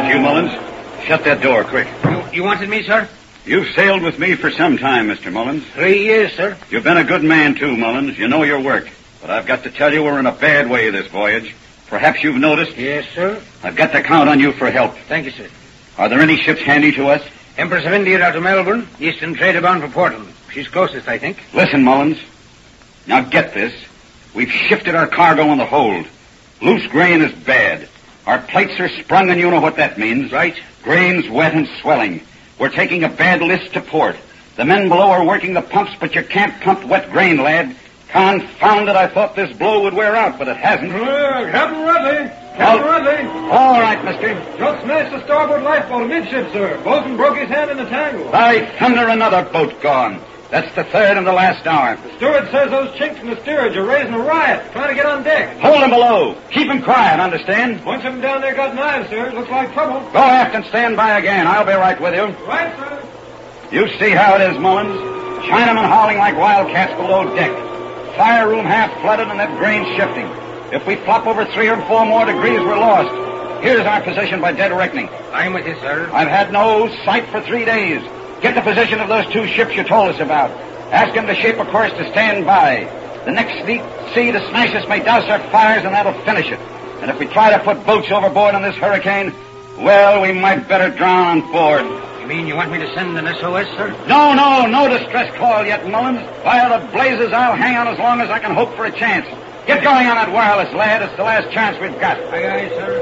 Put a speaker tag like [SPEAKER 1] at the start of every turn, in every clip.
[SPEAKER 1] want you, Mullins. Shut that door, quick.
[SPEAKER 2] You wanted me, sir?
[SPEAKER 1] You've sailed with me for some time, Mr. Mullins.
[SPEAKER 2] 3 years, sir.
[SPEAKER 1] You've been a good man, too, Mullins. You know your work. But I've got to tell you we're in a bad way this voyage. Perhaps you've noticed.
[SPEAKER 2] Yes, sir.
[SPEAKER 1] I've got to count on you for help.
[SPEAKER 2] Thank you, sir.
[SPEAKER 1] Are there any ships handy to us?
[SPEAKER 2] Empress of India out of Melbourne. Eastern Trader bound for Portland. She's closest, I think.
[SPEAKER 1] Listen, Mullins. Now get this. We've shifted our cargo in the hold. Loose grain is bad. Our plates are sprung, and you know what that means.
[SPEAKER 2] Right.
[SPEAKER 1] Grain's wet and swelling. We're taking a bad list to port. The men below are working the pumps, but you can't pump wet grain, lad. Confound it, I thought this blow would wear out, but it hasn't.
[SPEAKER 3] Captain Ridley! Captain Ridley!
[SPEAKER 1] All right, mister.
[SPEAKER 3] Just smashed the starboard lifeboat amidship, sir. Bosun broke his hand in the tangle.
[SPEAKER 1] By thunder, another boat gone. That's the third and the last hour.
[SPEAKER 3] The steward says those chinks in the steerage are raising a riot, trying to get on deck.
[SPEAKER 1] Hold them below. Keep them quiet, understand?
[SPEAKER 3] Bunch of them down there got knives, sir. Looks like trouble.
[SPEAKER 1] Go aft and stand by again. I'll be right with you.
[SPEAKER 3] Right, sir.
[SPEAKER 1] You see how it is, Mullins. Chinamen hauling like wildcats below deck. Fire room half flooded and that grain shifting. If we flop over 3 or 4 more degrees, we're lost. Here's our position by dead reckoning.
[SPEAKER 2] I'm with you, sir.
[SPEAKER 1] I've had no sight for 3 days. Get the position of those 2 ships you told us about. Ask them to shape a course to stand by. The next sea to smash us may douse our fires, and that'll finish it. And if we try to put boats overboard on this hurricane, well, we might better drown on board.
[SPEAKER 2] You mean you want me to send an SOS, sir?
[SPEAKER 1] No distress call yet, Mullins. By the blazes, I'll hang on as long as I can hope for a chance. Get going on that wireless, lad. It's the last chance we've got.
[SPEAKER 2] Aye, aye, sir.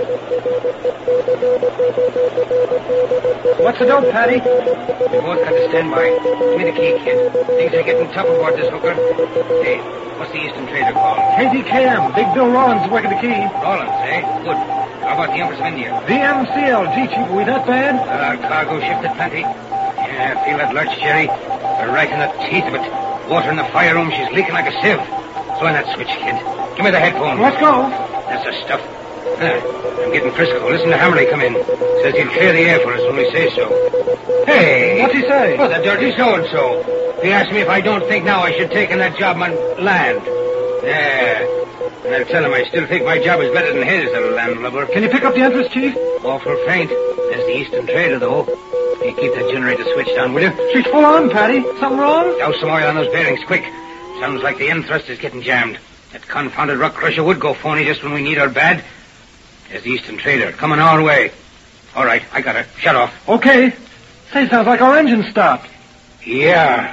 [SPEAKER 3] What's the dope, Patty?
[SPEAKER 2] We both got to stand by. Give me the key, kid. Things are getting tough aboard this hooker. Hey, what's the Eastern Trader called?
[SPEAKER 3] KTKM. Big Bill Rollins is working the key.
[SPEAKER 2] Rollins, eh? Good. How about the Empress of India?
[SPEAKER 3] VMCL. Gee, Chief, are we that bad?
[SPEAKER 2] Our cargo shifted plenty. Yeah, I feel that lurch, Jerry. We're right in the teeth of it. Water in the fire room. She's leaking like a sieve. Throw in that switch, kid. Give me the headphones.
[SPEAKER 3] Let's go.
[SPEAKER 2] That's the stuff. I'm getting Frisco. Listen to Hammerly come in. Says he'll clear the air for us when we say so. Hey!
[SPEAKER 3] What's he say?
[SPEAKER 2] Oh, the dirty so-and-so. He asked me if I don't think now I should take in that job on land. Yeah. And I'll tell him I still think my job is better than his, little landlubber.
[SPEAKER 3] Can you pick up the Empress, Chief?
[SPEAKER 2] Awful faint. There's the Eastern Trader, though. You keep that generator switched on, will you?
[SPEAKER 3] She's full on, Patty. Something wrong?
[SPEAKER 2] Douse some oil on those bearings, quick. Sounds like the end thrust is getting jammed. That confounded rock crusher would go phony just when we need her bad. There's the Eastern Trader, coming our way. All right, I got her. Shut off.
[SPEAKER 3] Okay. Say, sounds like our engine stopped.
[SPEAKER 2] Yeah.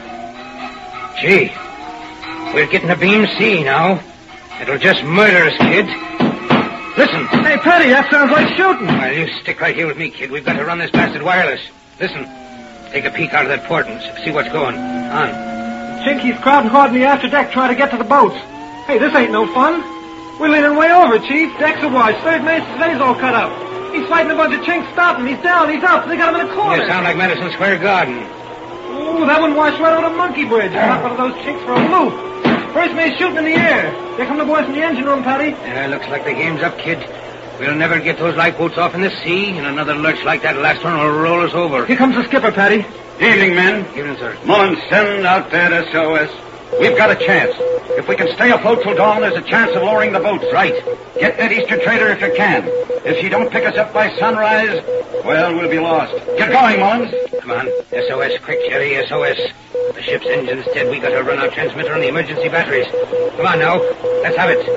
[SPEAKER 2] Gee, we're getting a beam C now. It'll just murder us, kid. Listen.
[SPEAKER 3] Hey, Patty, that sounds like shooting.
[SPEAKER 2] Well, you stick right here with me, kid. We've got to run this blasted wireless. Listen. Take a peek out of that port and see what's going on.
[SPEAKER 3] Chinky's crowding hard in the afterdeck trying to get to the boats. Hey, this ain't no fun. We're leaning way over, Chief. Decks are washed. Third mate's all cut up. He's fighting a bunch of chinks. Stop him. He's down. He's up. They got him in a corner.
[SPEAKER 2] You sound like Madison Square Garden.
[SPEAKER 3] Ooh, that one washed right over the monkey bridge. I knocked one of those chinks for a loop. First mate's shooting in the air. There come the boys from the engine room, Patty.
[SPEAKER 2] Yeah, looks like the game's up, kid. We'll never get those lifeboats off in the sea, and another lurch like that last one will roll us over.
[SPEAKER 3] Here comes the skipper, Patty.
[SPEAKER 1] Evening, men.
[SPEAKER 2] Evening, sir.
[SPEAKER 1] Mullins, send out that SOS. We've got a chance. If we can stay afloat till dawn, there's a chance of lowering the boats. Right. Get that Eastern Trader if you can. If she don't pick us up by sunrise, well, we'll be lost. Get going, Mullins.
[SPEAKER 2] Come on. SOS, quick, Jerry, SOS. The ship's engine's dead. We got to run our transmitter on the emergency batteries. Come on now. Let's have it.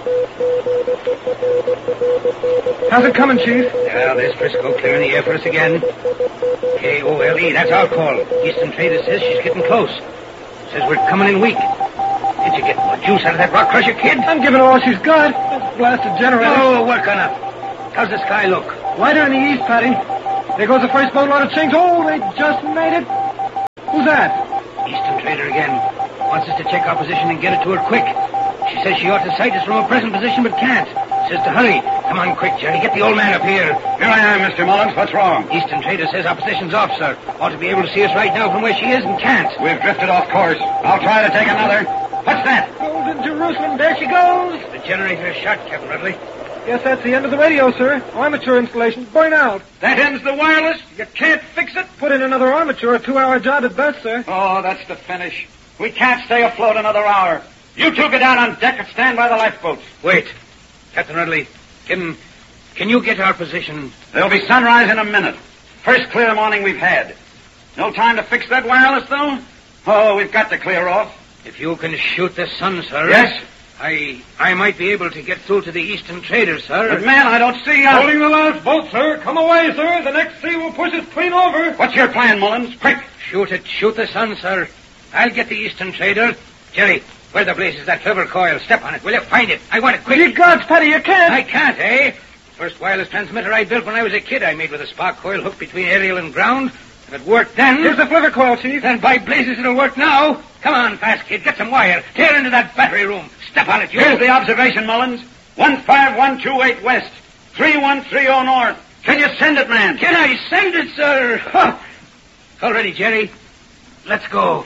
[SPEAKER 3] How's it coming, Chief?
[SPEAKER 2] Well, there's Frisco clearing the air for us again. KOLE, that's our call. Eastern Trader says she's getting close. Says we're coming in weak. Did you get more juice out of that rock crusher, kid?
[SPEAKER 3] I'm giving her all she's got. This blasted generator.
[SPEAKER 2] Oh, work on up. How's the sky look?
[SPEAKER 3] Lighter in the east, Patty. There goes the first boatload of chinks. Oh, they just made it. Who's that?
[SPEAKER 2] Eastern Trader again. Wants us to check our position and get it to her quick. She says she ought to sight us from her present position, but can't. Says to hurry. Come on, quick, Jerry. Get the old man up here.
[SPEAKER 1] Here I am, Mr. Mullins. What's wrong?
[SPEAKER 2] Eastern Trader says our position's off, sir. Ought to be able to see us right now from where she is and can't.
[SPEAKER 1] We've drifted off course. I'll try to take another. What's that?
[SPEAKER 3] Golden Jerusalem. There she goes.
[SPEAKER 2] The generator's shut, Captain Ridley.
[SPEAKER 3] Guess that's the end of the radio, sir. Armature installation. Burn out.
[SPEAKER 1] That ends the wireless? You can't fix it?
[SPEAKER 3] Put in another armature. A 2-hour job at best, sir.
[SPEAKER 1] Oh, that's the finish. We can't stay afloat another hour. You two get down on deck and stand by the lifeboats.
[SPEAKER 2] Wait. Captain Ridley, give him Can you get our position?
[SPEAKER 1] There'll be sunrise in a minute. First clear morning we've had. No time to fix that wireless, though? Oh, we've got to clear off.
[SPEAKER 2] If you can shoot the sun, sir.
[SPEAKER 1] Yes?
[SPEAKER 2] I might be able to get through to the Eastern Traders, sir.
[SPEAKER 1] But, man, I don't see...
[SPEAKER 3] Holding the last boat, sir. Come away, sir. The next sea will push us clean over.
[SPEAKER 1] What's your plan, Mullins? Quick!
[SPEAKER 2] Shoot it. Shoot the sun, sir. I'll get the Eastern Trader. Jerry, where the place is that clever coil? Step on it, will you? Find it. I want it quick.
[SPEAKER 3] Ye gods, Paddy, you can't.
[SPEAKER 2] I can't, eh? First wireless transmitter I built when I was a kid, I made with a spark coil hooked between aerial and ground. If it worked then...
[SPEAKER 3] Here's the flivver coil, Chief.
[SPEAKER 2] Then by blazes it'll work now. Come on, fast, kid. Get some wire. Tear into that battery room. Step on it, you.
[SPEAKER 1] Here's the observation, Mullins. 15128 west. 3130 north. Can you send it, man?
[SPEAKER 2] Can I send it, sir? Huh. All ready, Jerry. Let's go.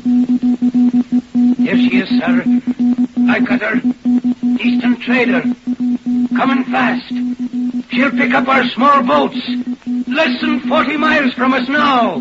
[SPEAKER 2] Here she is, sir. I got her. Eastern Trader. Coming fast. She'll pick up our small boats. Less than 40 miles from us now.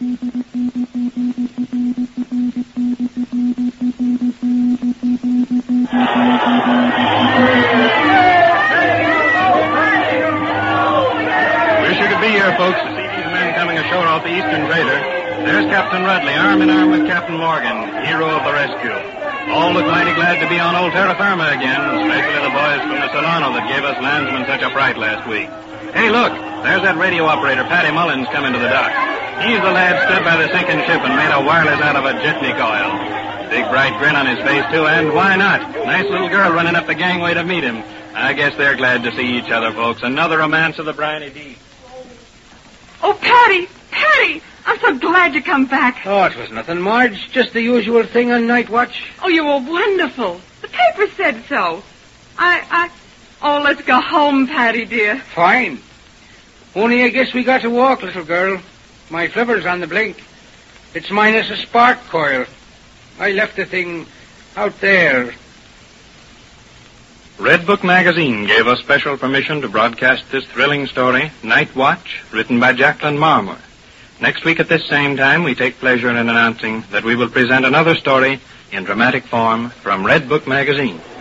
[SPEAKER 4] Wish you could be here, folks, to see these men coming ashore off the Eastern Trader. There's Captain Rudley, arm in arm with Captain Morgan, hero of the rescue. All look mighty glad to be on old Terra Firma again, especially the boys from the Solano that gave us landsmen such a fright last week. Hey, look, there's that radio operator, Paddy Mullins, coming to the dock. He's the lad stood by the sinking ship and made a wireless out of a jitney coil. Big bright grin on his face, too, and why not? Nice little girl running up the gangway to meet him. I guess they're glad to see each other, folks. Another romance of the briny deep.
[SPEAKER 5] Oh, Paddy! Paddy! I'm so glad you come back.
[SPEAKER 2] Oh, it was nothing, Marge. Just the usual thing on night watch.
[SPEAKER 5] Oh, you were wonderful. The paper said so. Oh, let's go home, Paddy, dear.
[SPEAKER 2] Fine. Only I guess we got to walk, little girl. My flivver's on the blink. It's minus a spark coil. I left the thing out there.
[SPEAKER 4] Red Book Magazine gave us special permission to broadcast this thrilling story, Night Watch, written by Jacqueline Marmor. Next week at this same time, we take pleasure in announcing that we will present another story in dramatic form from Red Book Magazine.